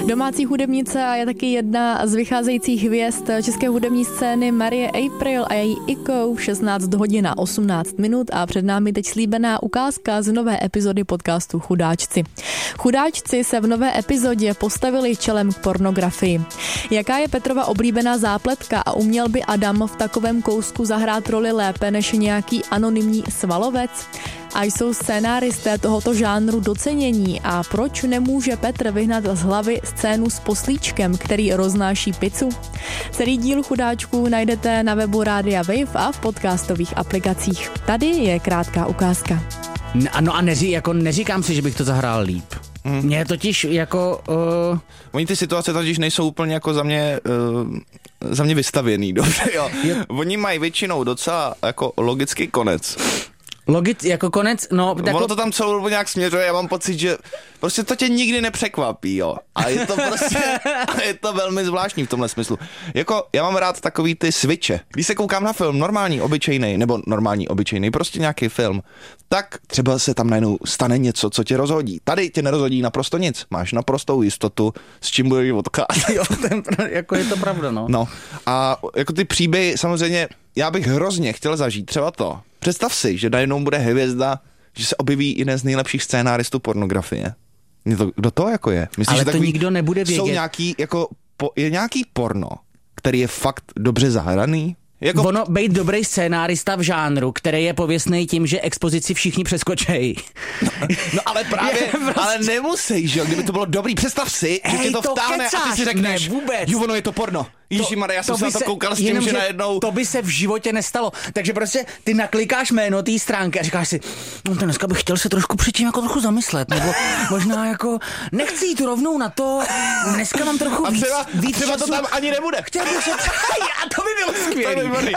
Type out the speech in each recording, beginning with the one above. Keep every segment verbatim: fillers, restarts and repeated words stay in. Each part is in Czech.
Domácí hudebnice a je taky jedna z vycházejících hvězd české hudební scény Marie April a její Iko v šestnáct hodin a osmnáct minut a před námi teď slíbená ukázka z nové epizody podcastu Chudáčci. Chudáčci se v nové epizodě postavili čelem k pornografii. Jaká je Petrova oblíbená zápletka a uměl by Adam v takovém kousku zahrát roli lépe než nějaký anonymní svalovec? A jsou scénáristé tohoto žánru docenění a proč nemůže Petr vyhnat z hlavy scénu s poslíčkem, který roznáší pizzu? Celý díl Chudáčků najdete na webu Rádia Wave a v podcastových aplikacích. Tady je krátká ukázka. No a neří, jako neříkám si, že bych to zahrál líp. Hmm. Mně totiž jako... Uh... Oni ty situace totiž nejsou úplně jako za mě... Uh... za mě vystavěný, dobře, jo. Oni mají většinou docela jako logický konec. Logic, jako konec, no... Jako... Ono to tam celou dobu nějak směřuje, já mám pocit, že prostě to tě nikdy nepřekvapí, jo. A je to prostě, je to velmi zvláštní v tomhle smyslu. Jako, já mám rád takový ty switche. Když se koukám na film, normální, obyčejný, nebo normální, obyčejný, prostě nějaký film, tak třeba se tam najednou stane něco, co tě rozhodí. Tady tě nerozhodí naprosto nic. Máš naprostou jistotu, s čím budeš odkázat. Jo, ten, jako je to pravda, no. No, a jako ty příběhy, samozřejmě, já bych hrozně chtěl zažít třeba to. Představ si, že najednou bude hvězda, že se objeví jeden z nejlepších scénáristů pornografie. To, kdo to jako je? Myslíš, ale že to nikdo nebude vědět. Jsou nějaký, jako, po, je nějaký porno, který je fakt dobře zahraný? Jako... Ono, být dobrý scénárista v žánru, který je pověstný tím, že expozici všichni přeskočejí. No, no ale právě, prostě... ale nemusí, že jo, kdyby to bylo dobrý, představ si, že tě to, to vtáhne kecáš, a ty si řekneš, ne, vůbec. Jo, ono je to porno. Ježišmarja, já jsem se na to koukal s tím, že najednou... To by se v životě nestalo. Takže prostě ty naklikáš jméno té stránky a říkáš si, no to dneska bych chtěl se trošku předtím jako trochu zamyslet, nebo možná jako nechci jít rovnou na to, dneska mám trochu a třeba, víc, víc třeba času. to tam ani nebude. Chtěl bych se... A to by bylo skvělý. To by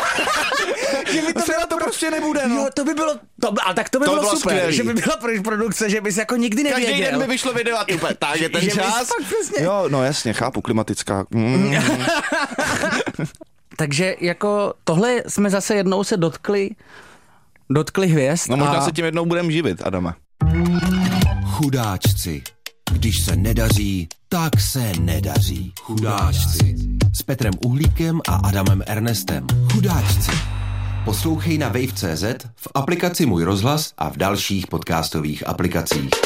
že by to třeba to prostě nebude, no. Jo, to by bylo, to, ale tak to by to bylo, bylo super, skvělý. Že by byla produkce, že bys jako nikdy nevěděl. Každý den by vyšlo video a ty tak je ten čas. Jo, no jasně, chápu, klimatická. Mm. Takže jako tohle jsme zase jednou se dotkli, dotkli hvězd. No možná a... se tím jednou budeme živit, Adame. Chudáčci. Když se nedaří, tak se nedaří. Chudáčci. S Petrem Uhlíkem a Adamem Ernestem. Chudáčci. Poslouchej na wave tečka cé zet, v aplikaci Můj rozhlas a v dalších podcastových aplikacích.